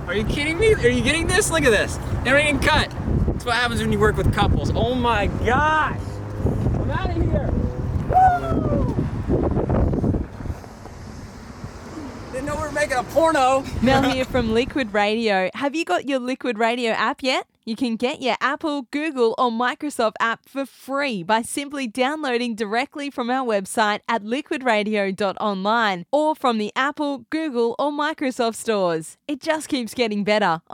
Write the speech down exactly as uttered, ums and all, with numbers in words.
Are you kidding me? Are you getting this? Look at this. Never even cut. That's what happens when you work with couples. Oh my gosh. I'm out of here. Woo! Didn't know we were making a porno. Mel here from Liquid Radio. Have you got your Liquid Radio app yet? You can get your Apple, Google or Microsoft app for free by simply downloading directly from our website at liquid radio dot online or from the Apple, Google or Microsoft stores. It just keeps getting better.